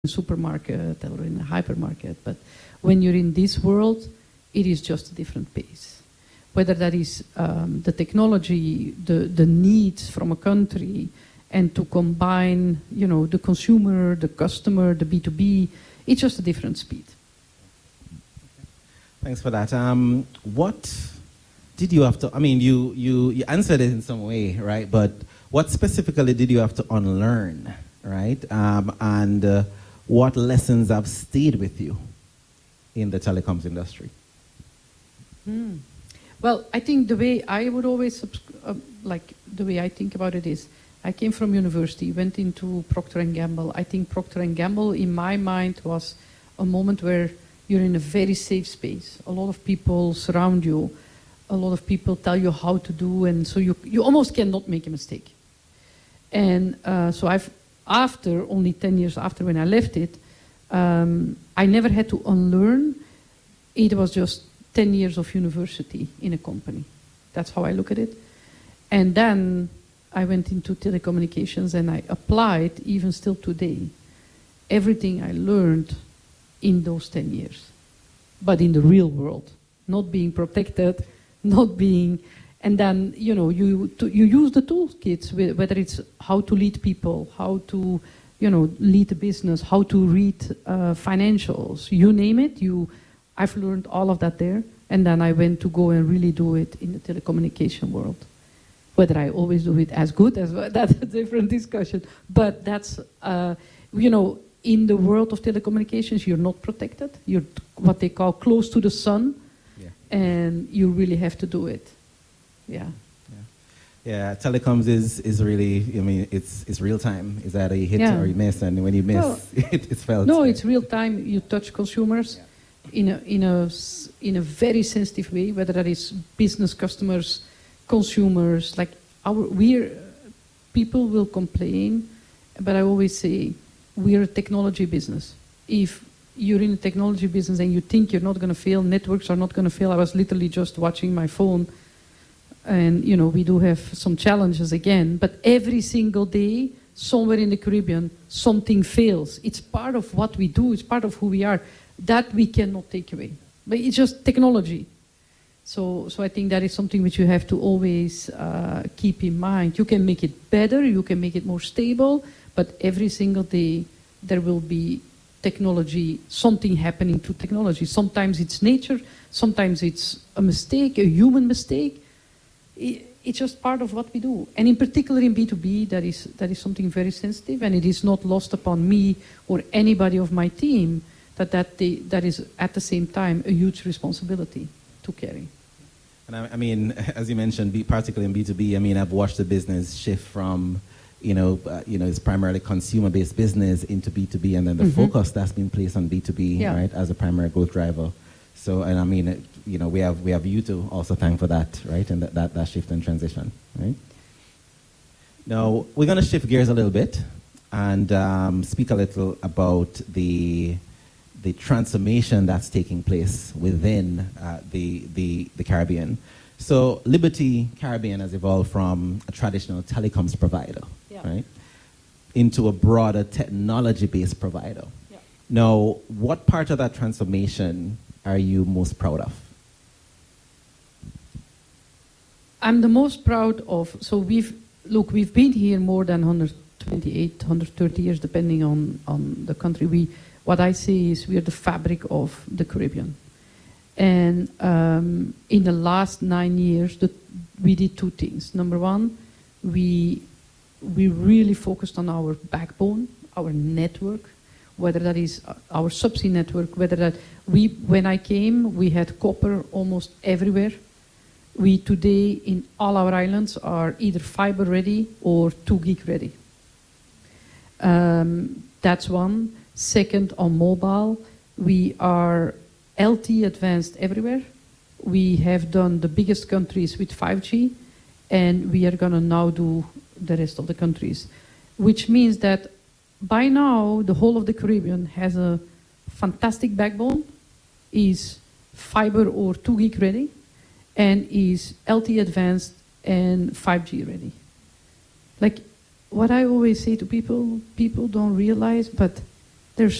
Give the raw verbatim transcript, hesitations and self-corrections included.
supermarket or in a hypermarket, but when you're in this world, it is just a different pace. Whether that is um, the technology, the, the needs from a country, and to combine, you know, the consumer, the customer, the B two B, it's just a different speed. Thanks for that. Um, what did you have to, I mean, you, you, you answered it in some way, right? But what specifically did you have to unlearn, right? Um, and uh, what lessons have stayed with you in the telecoms industry? Hmm. Well, I think the way I would always, uh, like the way I think about it is, I came from university, went into Procter and Gamble. I think Procter and Gamble, in my mind, was a moment where you're in a very safe space. A lot of people surround you. A lot of people tell you how to do, and so you, you almost cannot make a mistake. And uh, so I've, after, only ten years after when I left it, um, I never had to unlearn. It was just ten years of university in a company. That's how I look at it. And then I went into telecommunications and I applied, even still today, everything I learned in those ten years. But in the real world, not being protected, not being, and then, you know, you, to, you use the toolkits, whether it's how to lead people, how to, you know, lead a business, how to read uh, financials, you name it, you, I've learned all of that there, and then I went to go and really do it in the telecommunication world. Whether I always do it as good as well, that's a different discussion. But that's, uh, you know, in the world of telecommunications, you're not protected. You're what they call close to the sun, yeah. And you really have to do it. Yeah. Yeah, yeah. Telecoms is, is really, I mean, it's it's real time. Is that a hit yeah. or you miss? And when you miss, well, it, it's felt. No, it's real time. You touch consumers. Yeah. In a, in, a, in a very sensitive way, whether that is business customers, consumers, like our, we're, people will complain, but I always say, we're a technology business. If you're in a technology business and you think you're not going to fail, networks are not going to fail. I was literally just watching my phone, and you know, we do have some challenges again, but every single day, somewhere in the Caribbean, something fails. It's part of what we do, it's part of who we are. That we cannot take away. But it's just technology. So, so I think that is something which you have to always uh, keep in mind. You can make it better, you can make it more stable, but every single day there will be technology, something happening to technology. Sometimes it's nature, sometimes it's a mistake, a human mistake. It, it's just part of what we do. And in particular in B two B, that is, that is something very sensitive, and it is not lost upon me or anybody of my team that that, they, that is at the same time a huge responsibility to carry. And I, I mean, as you mentioned, be, particularly in B two B, I mean, I've watched the business shift from, you know, uh, you know, it's primarily consumer-based business into B two B, and then the mm-hmm. focus that's been placed on B two B, yeah. right, as a primary growth driver. So, and I mean, it, you know, we have we have you to also thank for that, right, and that, that, that shift and transition, right? Now, we're going to shift gears a little bit and um, speak a little about the the transformation that's taking place within uh, the, the, the Caribbean. So Liberty Caribbean has evolved from a traditional telecoms provider, yeah. right, into a broader technology-based provider. Yeah. Now, what part of that transformation are you most proud of? I'm the most proud of, so we've, look, we've been here more than one hundred twenty-eight, one hundred thirty years, depending on, on the country. We, What I say is we are the fabric of the Caribbean. And um, in the last nine years, the, we did two things. Number one, we, we really focused on our backbone, our network, whether that is our subsea network, whether that we, when I came, we had copper almost everywhere. We today, in all our islands, are either fiber ready or two gig ready. Um, that's one. Second, on mobile, we are L T E advanced everywhere. We have done the biggest countries with five G, and we are going to now do the rest of the countries, which means that by now, the whole of the Caribbean has a fantastic backbone, is fiber or two gig ready, and is L T E advanced and five G ready. Like, what I always say to people, people don't realize, but